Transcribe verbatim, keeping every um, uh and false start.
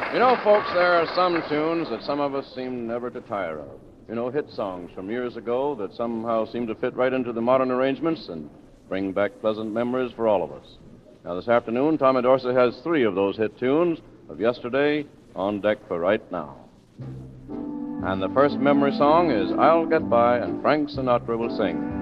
You know, folks, there are some tunes that some of us seem never to tire of. You know, hit songs from years ago that somehow seem to fit right into the modern arrangements and bring back pleasant memories for all of us. Now, this afternoon, Tommy Dorsey has three of those hit tunes of yesterday on deck for right now. And the first memory song is I'll Get By, and Frank Sinatra will sing.